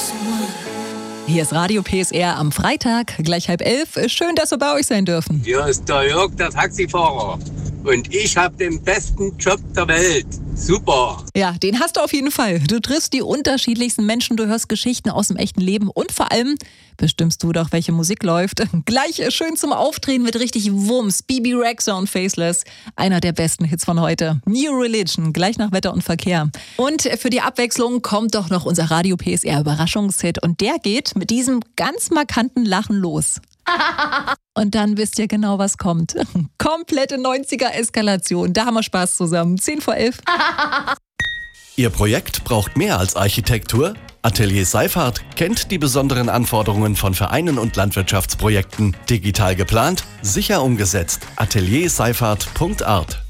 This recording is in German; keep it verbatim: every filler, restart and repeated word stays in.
Hier ist Radio P S R am Freitag, gleich halb elf. Schön, dass wir bei euch sein dürfen. Hier ist der Jörg, der Taxifahrer. Und ich habe den besten Job der Welt. Super. Ja, den hast du auf jeden Fall. Du triffst die unterschiedlichsten Menschen, du hörst Geschichten aus dem echten Leben und vor allem bestimmst du doch, welche Musik läuft. Gleich schön zum Aufdrehen mit richtig Wumms. Bibi Rexha und Faceless. Einer der besten Hits von heute. New Religion, gleich nach Wetter und Verkehr. Und für die Abwechslung kommt doch noch unser Radio P S R Überraschungshit. Und der geht mit diesem ganz markanten Lachen los. Und dann wisst ihr genau, was kommt. Komplette neunziger-Eskalation. Da haben wir Spaß zusammen. zehn vor elf. Ihr Projekt braucht mehr als Architektur? Atelier Seifert kennt die besonderen Anforderungen von Vereinen und Landwirtschaftsprojekten. Digital geplant, sicher umgesetzt. atelier seifert punkt art